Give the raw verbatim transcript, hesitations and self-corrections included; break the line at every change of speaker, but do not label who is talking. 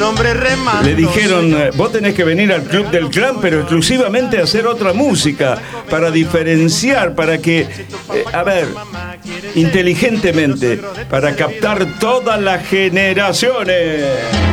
nombre remando.
Le dijeron, vos tenés que venir al Club del Clan, pero exclusivamente a hacer otra música, para diferenciar, para que, eh, a ver, inteligentemente, para captar todas las generaciones.